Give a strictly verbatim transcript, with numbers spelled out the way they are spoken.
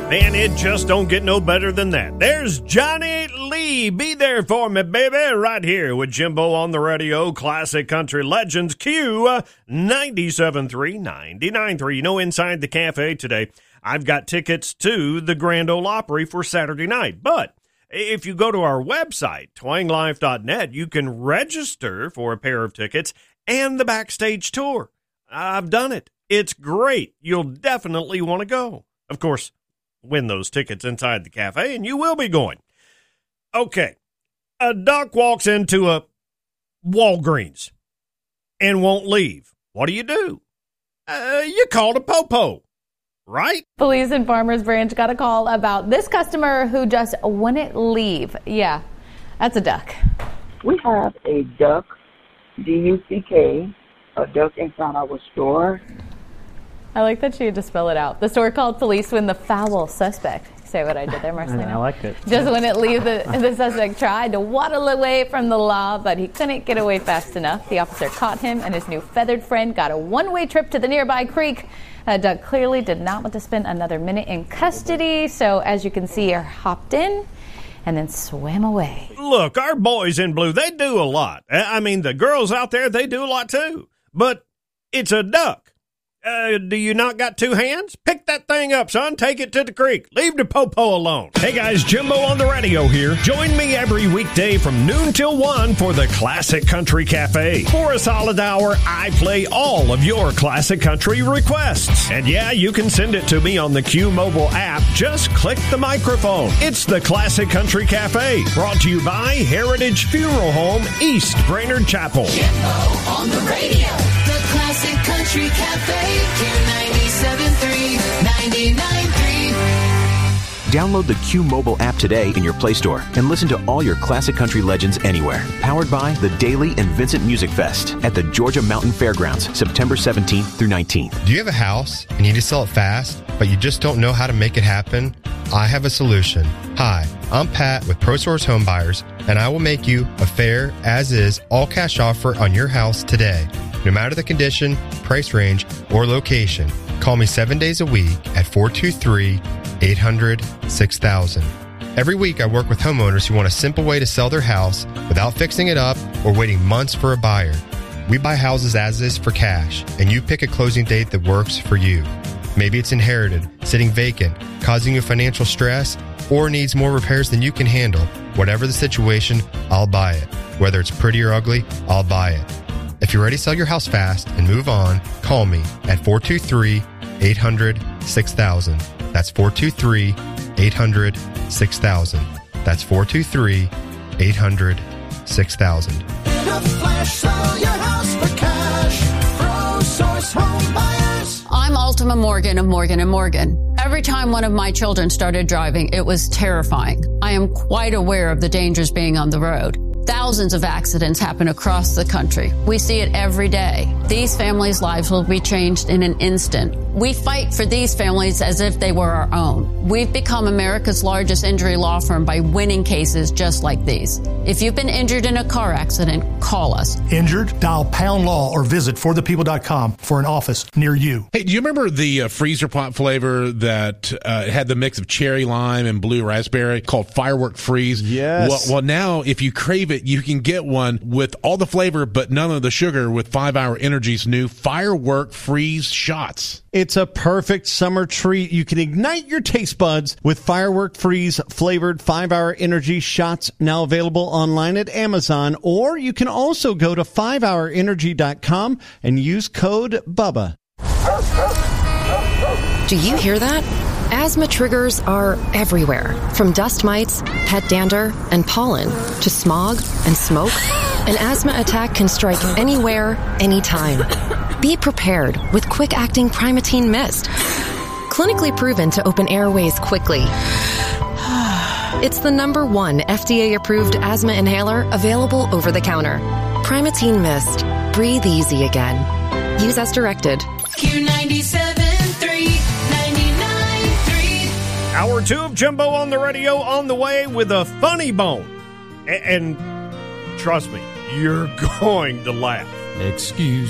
Man, it just don't get no better than that. There's Johnny Lee. Be there for me, baby. Right here with Jimbo on the radio. Classic Country Legends. Q ninety-seven point three, ninety-nine point three. You know, inside the cafe today, I've got tickets to the Grand Ole Opry for Saturday night. But if you go to our website, twang life dot net, you can register for a pair of tickets and the backstage tour. I've done it. It's great. You'll definitely want to go. Of course, win those tickets inside the cafe, and you will be going. Okay, a duck walks into a Walgreens and won't leave. What do you do? Uh, you call the popo, right? Police in Farmers Branch got a call about this customer who just wouldn't leave. Yeah, that's a duck. We have a duck, D U C K, a duck inside our store. I like that she had to spell it out. The store called police when the foul suspect, say what I did there, Marcelino. I liked it. Just wouldn't leave. The, the suspect tried to waddle away from the law, but he couldn't get away fast enough. The officer caught him, and his new feathered friend got a one-way trip to the nearby creek. Uh, Doug clearly did not want to spend another minute in custody, so as you can see, he hopped in and then swam away. Look, our boys in blue, they do a lot. I mean, the girls out there, they do a lot too. But it's a duck. Uh, do you not got two hands? Pick that thing up, son. Take it to the creek. Leave the popo alone. Hey, guys, Jimbo on the radio here. Join me every weekday from noon till one for the Classic Country Cafe. For a solid hour, I play all of your classic country requests. And yeah, you can send it to me on the Q mobile app. Just click the microphone. It's the Classic Country Cafe. Brought to you by Heritage Funeral Home, East Brainerd Chapel. Jimbo on the radio. The Classic Country Cafe. Q ninety-seven point three, ninety-nine point three. Download the Q mobile app today in your Play Store and listen to all your classic country legends anywhere. Powered by the Daily and Vincent Music Fest at the Georgia Mountain Fairgrounds, September seventeenth through nineteenth. Do you have a house and you need to sell it fast, but you just don't know how to make it happen? I have a solution. Hi, I'm Pat with ProSource Home Buyers, and I will make you a fair, as-is, all-cash offer on your house today. No matter the condition, price range, or location, call me seven days a week at four two three, eight hundred, six thousand. Every week I work with homeowners who want a simple way to sell their house without fixing it up or waiting months for a buyer. We buy houses as is for cash, and you pick a closing date that works for you. Maybe it's inherited, sitting vacant, causing you financial stress, or needs more repairs than you can handle. Whatever the situation, I'll buy it. Whether it's pretty or ugly, I'll buy it. If you're ready to sell your house fast and move on, call me at four two three, eight hundred, six thousand. That's four two three, eight hundred, six thousand. That's four two three, eight hundred, six thousand. In a flash, sell your house for cash. ProSource Home Buyers. I'm Ultima Morgan of Morgan and Morgan. Every time one of my children started driving, it was terrifying. I am quite aware of the dangers being on the road. Thousands of accidents happen across the country. We see it every day. These families' lives will be changed in an instant. We fight for these families as if they were our own. We've become America's largest injury law firm by winning cases just like these. If you've been injured in a car accident, call us. Injured? Dial pound law or visit for the people dot com for an office near you. Hey, do you remember the uh, freezer pop flavor that uh, had the mix of cherry lime and blue raspberry called Firework Freeze? Yes. Well, well, now if you crave it, you can get one with all the flavor but none of the sugar with five hour Energy's new Firework Freeze shots. It's a perfect summer treat. You can ignite your taste buds with Firework Freeze flavored five hour Energy shots, now available online at Amazon, or you can also go to five hour energy dot com and use code BUBBA. Do you hear that? Asthma triggers are everywhere, from dust mites, pet dander, and pollen, to smog and smoke. An asthma attack can strike anywhere, anytime. Be prepared with quick-acting Primatene Mist. Clinically proven to open airways quickly. It's the number one F D A-approved asthma inhaler available over the counter. Primatene Mist. Breathe easy again. Use as directed. Q ninety-seven point three, ninety-nine point three. Hour two of Jimbo on the radio on the way with a funny bone. A- and trust me, you're going to laugh. Excuse